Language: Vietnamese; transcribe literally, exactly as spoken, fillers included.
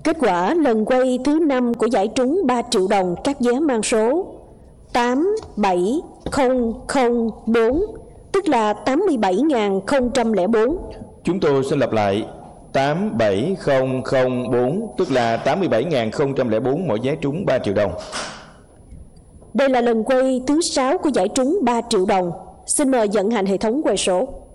Kết quả lần quay thứ năm của giải trúng ba triệu đồng các vé mang số tám bảy không không bốn, tức là tám mươi bảy nghìn không trăm lẻ bốn. Chúng tôi sẽ lặp lại: tám bảy không không bốn, tức là tám mươi bảy nghìn không trăm lẻ bốn mỗi vé trúng ba triệu đồng. Đây là lần quay thứ sáu của giải trúng ba triệu đồng. Xin mời vận hành hệ thống quay số.